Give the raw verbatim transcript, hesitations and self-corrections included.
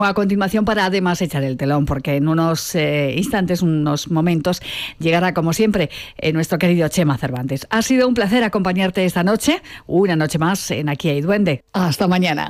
A continuación, para además echar el telón, porque en unos eh, instantes, unos momentos, llegará como siempre eh, nuestro querido Chema Cervantes. Ha sido un placer acompañarte esta noche, una noche más en Aquí hay Duende. Hasta mañana.